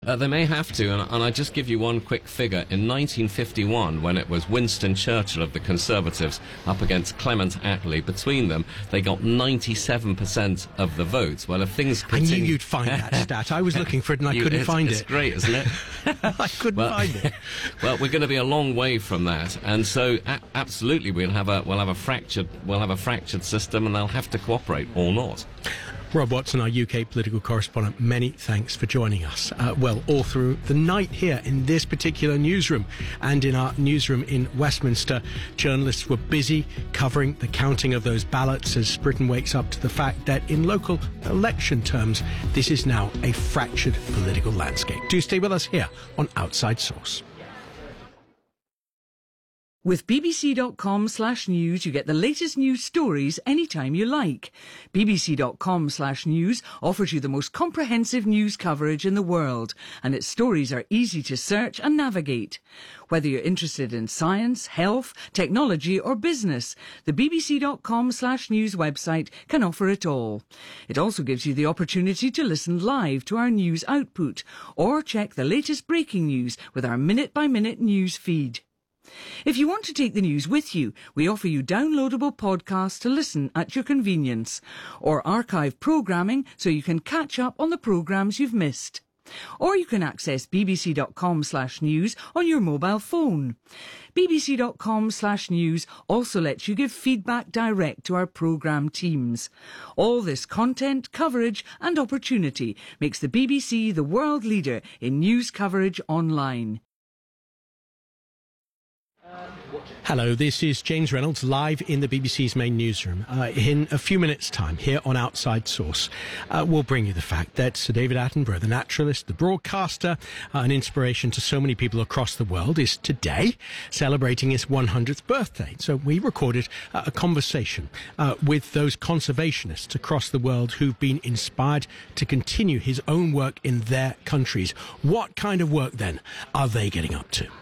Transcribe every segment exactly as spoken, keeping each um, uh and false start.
Uh, they may have to, and, and I just give you one quick figure. In nineteen fifty-one, when it was Winston Churchill of the Conservatives up against Clement Attlee, between them, they got ninety-seven percent of the votes. Well, if things continue... I knew you'd find that stat. I was looking for it and I you, couldn't it's, find it's it. It's great, isn't it? I couldn't well, find it. Well, we're going to be a long way from that, and so a- absolutely we'll have a we'll have a fractured we'll have a fractured system, and they'll have to cooperate or not. Rob Watson, our U K political correspondent, many thanks for joining us. Uh, well, all through the night here in this particular newsroom and in our newsroom in Westminster, journalists were busy covering the counting of those ballots as Britain wakes up to the fact that in local election terms, this is now a fractured political landscape. Do stay with us here on Outside Source. With bbc.com slash news, you get the latest news stories anytime you like. bbc.com slash news offers you the most comprehensive news coverage in the world, and its stories are easy to search and navigate. Whether you're interested in science, health, technology or business, the bbc.com slash news website can offer it all. It also gives you the opportunity to listen live to our news output or check the latest breaking news with our minute-by-minute news feed. If you want to take the news with you, we offer you downloadable podcasts to listen at your convenience, or archive programming so you can catch up on the programmes you've missed. Or you can access bbc.com slash news on your mobile phone. bbc.com slash news also lets you give feedback direct to our programme teams. All this content, coverage and opportunity makes the B B C the world leader in news coverage online. Hello, this is James Reynolds live in the B B C's main newsroom. Uh, in a few minutes' time, here on Outside Source, uh, we'll bring you the fact that Sir David Attenborough, the naturalist, the broadcaster, uh, an inspiration to so many people across the world, is today celebrating his one hundredth birthday. So we recorded uh, a conversation uh, with those conservationists across the world who've been inspired to continue his own work in their countries. What kind of work, then, are they getting up to?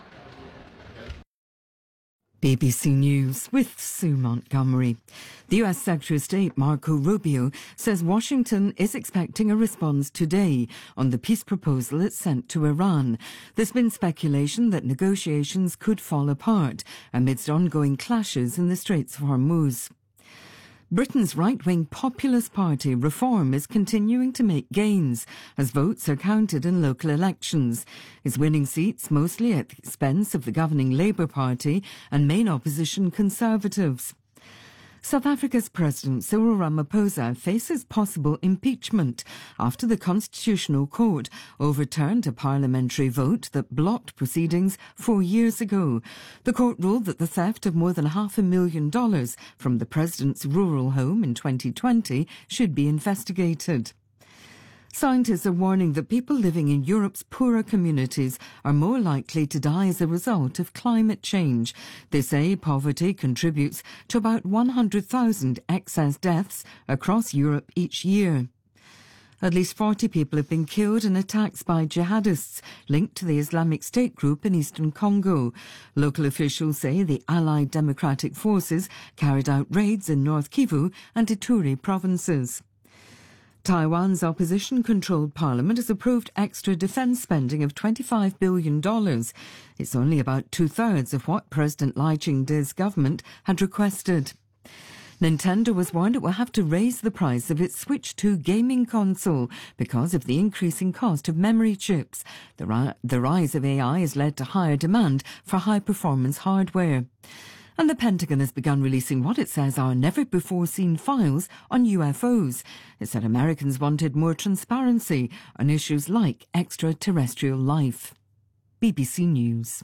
B B C News with Sue Montgomery. The U S Secretary of State Marco Rubio says Washington is expecting a response today on the peace proposal it sent to Iran. There's been speculation that negotiations could fall apart amidst ongoing clashes in the Straits of Hormuz. Britain's right-wing Populist Party Reform is continuing to make gains as votes are counted in local elections. It's winning seats mostly at the expense of the governing Labour Party and main opposition Conservatives. South Africa's President Cyril Ramaphosa faces possible impeachment after the Constitutional Court overturned a parliamentary vote that blocked proceedings four years ago. The court ruled that the theft of more than half a million dollars from the president's rural home in twenty twenty should be investigated. Scientists are warning that people living in Europe's poorer communities are more likely to die as a result of climate change. They say poverty contributes to about one hundred thousand excess deaths across Europe each year. At least forty people have been killed in attacks by jihadists linked to the Islamic State group in eastern Congo. Local officials say the Allied Democratic Forces carried out raids in North Kivu and Ituri provinces. Taiwan's opposition-controlled parliament has approved extra defence spending of twenty-five billion dollars. It's only about two-thirds of what President Lai Ching-te's government had requested. Nintendo was warned it will have to raise the price of its Switch two gaming console because of the increasing cost of memory chips. The, ri- the rise of A I has led to higher demand for high-performance hardware. And the Pentagon has begun releasing what it says are never-before-seen files on U F Os. It said Americans wanted more transparency on issues like extraterrestrial life. B B C News.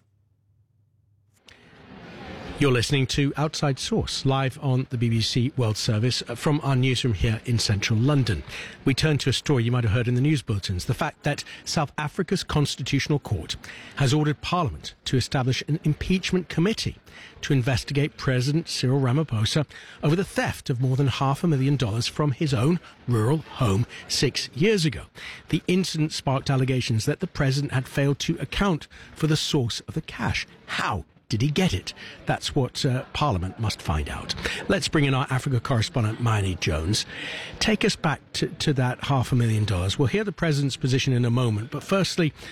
You're listening to Outside Source, live on the B B C World Service from our newsroom here in central London. We turn to a story you might have heard in the news bulletins, the fact that South Africa's Constitutional Court has ordered Parliament to establish an impeachment committee to investigate President Cyril Ramaphosa over the theft of more than half a million dollars from his own rural home six years ago. The incident sparked allegations that the president had failed to account for the source of the cash. How did he get it? That's what uh, Parliament must find out. Let's bring in our Africa correspondent, Mayeni Jones. Take us back to, to that half a million dollars. We'll hear the President's position in a moment, but firstly,